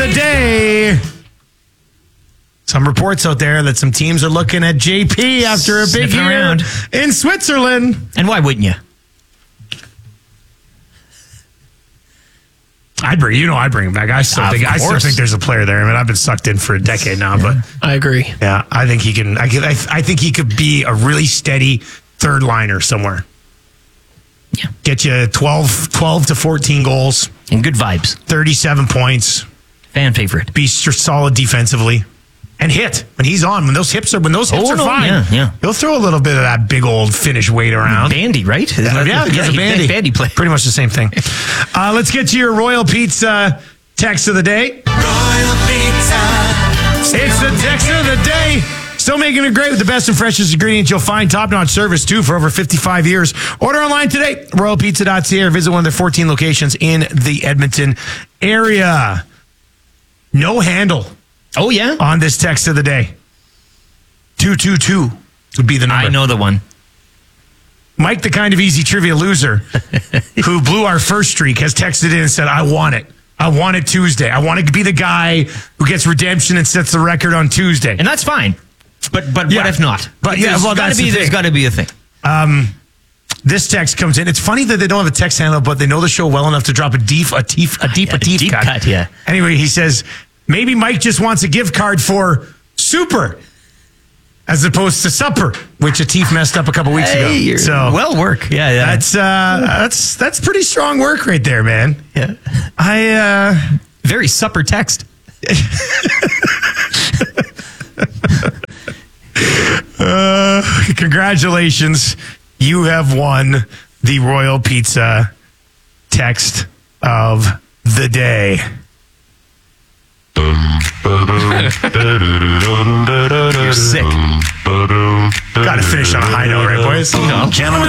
the day. Some reports out there that some teams are looking at JP after a big Sniffing year around in Switzerland. And why wouldn't you? I'd bring him back. I still think there's a player there. I mean, I've been sucked in for a decade now, but I agree. yeah, I think he can. I think he could be a really steady third liner somewhere. Yeah. Get you 12 to 14 goals And good vibes. 37 points. Fan favorite. Be solid defensively. And hit when he's on. When those hips are fine. Yeah. He'll throw a little bit of that big old Finnish weight around. Bandy, right? He's a bandy. Bandy play. Pretty much the same thing. Let's get to your Royal Pizza text of the day. Royal Pizza. It's the text of the day. Still making it great with the best and freshest ingredients. You'll find top-notch service, too, for over 55 years. Order online today, royalpizza.ca, or visit one of their 14 locations in the Edmonton area. No handle. Oh, yeah? On this text of the day. 222 would be the number. I know the one. Mike, the kind of easy trivia loser who blew our first streak, has texted in and said, I want it. I want it Tuesday. I want to be the guy who gets redemption and sets the record on Tuesday. And that's fine. But what if not? But yeah, well, there's got to be a thing. This text comes in. It's funny that they don't have a text handle, but they know the show well enough to drop a deep cut. Yeah. Anyway, he says, maybe Mike just wants a gift card for Super as opposed to Supper, which Atif messed up a couple weeks ago. So well work. Yeah. That's pretty strong work right there, man. Yeah. Very supper text. Congratulations. You have won the Royal Pizza text of the day. You're sick. Gotta finish on a high note, right, boys? Gentlemen.